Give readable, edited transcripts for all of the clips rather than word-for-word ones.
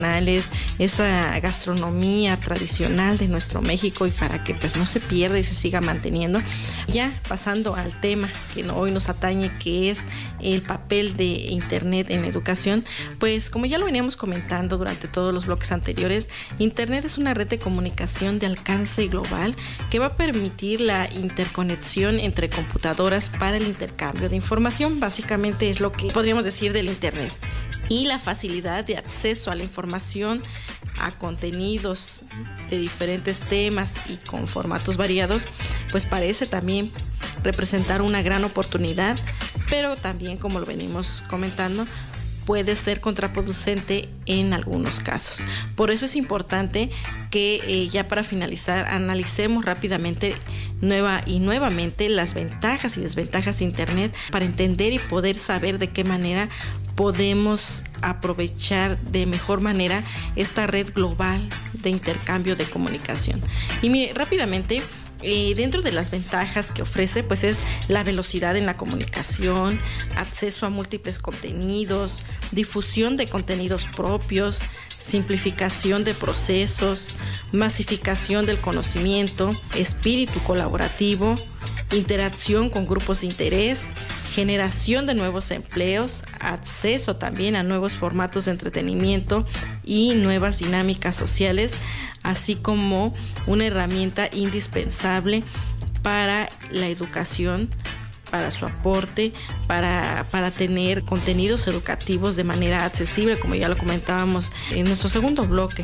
esa gastronomía tradicional de nuestro México, y para que pues no se pierda y se siga manteniendo. Ya pasando al tema que hoy nos atañe, que es el papel de Internet en educación, pues como ya lo veníamos comentando durante todos los bloques anteriores, Internet es una red de comunicación de alcance global que va a permitir la interconexión entre computadoras para el intercambio de información. Básicamente es lo que podríamos decir del Internet. Y la facilidad de acceso a la información, a contenidos de diferentes temas y con formatos variados, pues parece también representar una gran oportunidad, pero también, como lo venimos comentando, puede ser contraproducente en algunos casos. Por eso es importante que ya para finalizar analicemos rápidamente nuevamente las ventajas y desventajas de Internet para entender y poder saber de qué manera podemos aprovechar de mejor manera esta red global de intercambio de comunicación. Y mire, rápidamente, dentro de las ventajas que ofrece, pues es la velocidad en la comunicación, acceso a múltiples contenidos, difusión de contenidos propios, simplificación de procesos, masificación del conocimiento, espíritu colaborativo, interacción con grupos de interés, generación de nuevos empleos, acceso también a nuevos formatos de entretenimiento y nuevas dinámicas sociales, así como una herramienta indispensable para la educación, para su aporte, para tener contenidos educativos de manera accesible, como ya lo comentábamos en nuestro segundo bloque.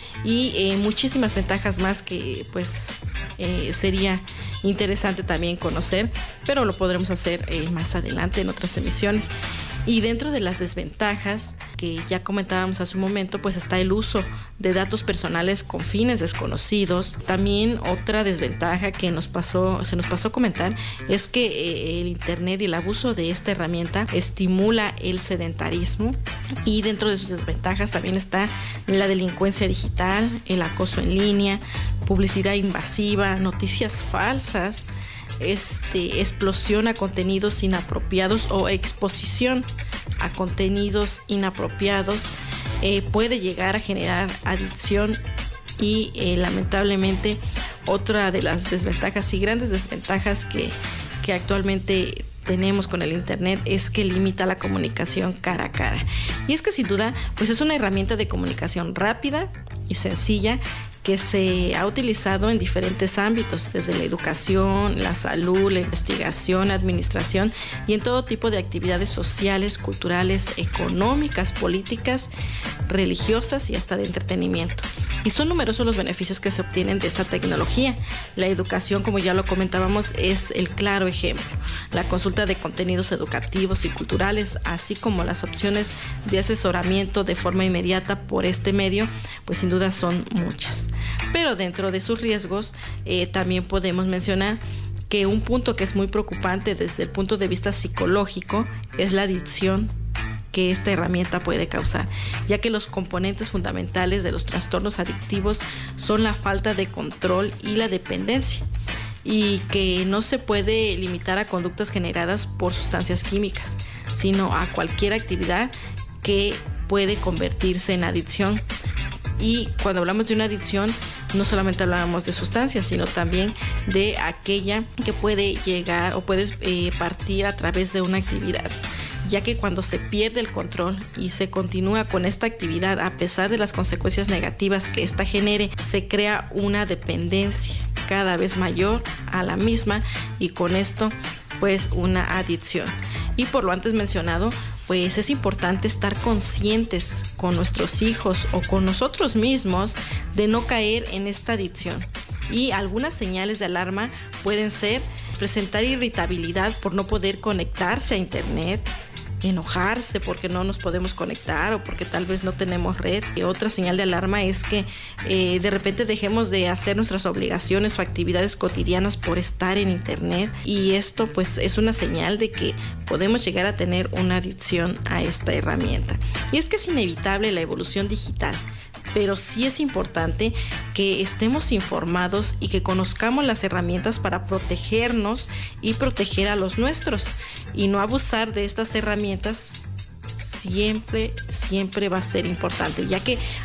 Y muchísimas ventajas más que pues sería interesante también conocer, pero lo podremos hacer más adelante en otras emisiones. Y dentro de las desventajas que ya comentábamos hace un momento, pues está el uso de datos personales con fines desconocidos. También otra desventaja que se nos pasó a comentar es que el Internet y el abuso de esta herramienta estimula el sedentarismo, y dentro de sus desventajas también está la delincuencia digital, el acoso en línea, publicidad invasiva, noticias falsas, explosión a contenidos inapropiados o exposición a contenidos inapropiados, puede llegar a generar adicción y lamentablemente otra de las desventajas y grandes desventajas que actualmente tenemos con el Internet es que limita la comunicación cara a cara. Y es que sin duda pues es una herramienta de comunicación rápida y sencilla que se ha utilizado en diferentes ámbitos, desde la educación, la salud, la investigación, administración y en todo tipo de actividades sociales, culturales, económicas, políticas, religiosas y hasta de entretenimiento. Y son numerosos los beneficios que se obtienen de esta tecnología. La educación, como ya lo comentábamos, es el claro ejemplo. La consulta de contenidos educativos y culturales, así como las opciones de asesoramiento de forma inmediata por este medio, pues sin duda son muchas. Pero dentro de sus riesgos también podemos mencionar que un punto que es muy preocupante desde el punto de vista psicológico es la adicción que esta herramienta puede causar, ya que los componentes fundamentales de los trastornos adictivos son la falta de control y la dependencia, y que no se puede limitar a conductas generadas por sustancias químicas, sino a cualquier actividad que puede convertirse en adicción. Y cuando hablamos de una adicción, no solamente hablamos de sustancias, sino también de aquella que puede llegar o puede partir a través de una actividad, ya que cuando se pierde el control y se continúa con esta actividad a pesar de las consecuencias negativas que esta genere, se crea una dependencia cada vez mayor a la misma, y con esto pues una adicción. Y por lo antes mencionado, pues es importante estar conscientes con nuestros hijos o con nosotros mismos de no caer en esta adicción. Y algunas señales de alarma pueden ser presentar irritabilidad por no poder conectarse a Internet, enojarse porque no nos podemos conectar o porque tal vez no tenemos red. Y otra señal de alarma es que de repente dejemos de hacer nuestras obligaciones o actividades cotidianas por estar en Internet, y esto pues es una señal de que podemos llegar a tener una adicción a esta herramienta. Y es que es inevitable la evolución digital, pero sí es importante que estemos informados y que conozcamos las herramientas para protegernos y proteger a los nuestros, y no abusar de estas herramientas siempre va a ser importante, ya que